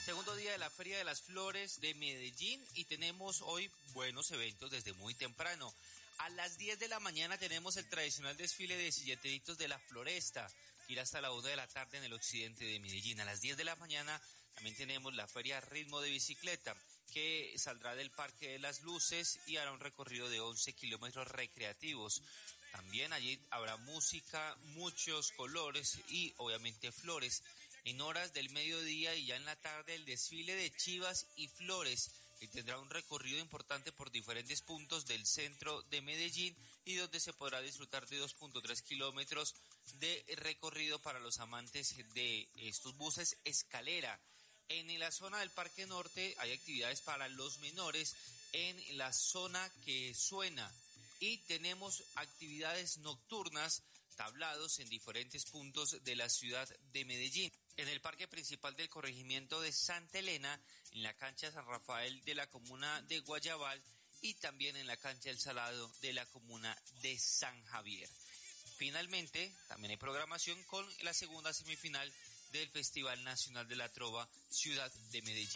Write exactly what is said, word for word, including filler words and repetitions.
Segundo día de la Feria de las Flores de Medellín y tenemos hoy buenos eventos desde muy temprano. A las diez de la mañana tenemos el tradicional desfile de silleteritos de la Floresta, que irá hasta la una de la tarde en el occidente de Medellín. A las diez de la mañana también tenemos la Feria Ritmo de Bicicleta, que saldrá del Parque de las Luces y hará un recorrido de once kilómetros recreativos. También allí habrá música, muchos colores y obviamente flores. En horas del mediodía y ya en la tarde el desfile de chivas y flores, que tendrá un recorrido importante por diferentes puntos del centro de Medellín y donde se podrá disfrutar de dos punto tres kilómetros de recorrido para los amantes de estos buses escalera. En la zona del Parque Norte hay actividades para los menores en la zona que suena y tenemos actividades nocturnas, tablados en diferentes puntos de la ciudad de Medellín. En el parque principal del corregimiento de Santa Elena, en la cancha San Rafael de la comuna de Guayabal y también en la cancha El Salado de la comuna de San Javier. Finalmente, también hay programación con la segunda semifinal del Festival Nacional de la Trova Ciudad de Medellín.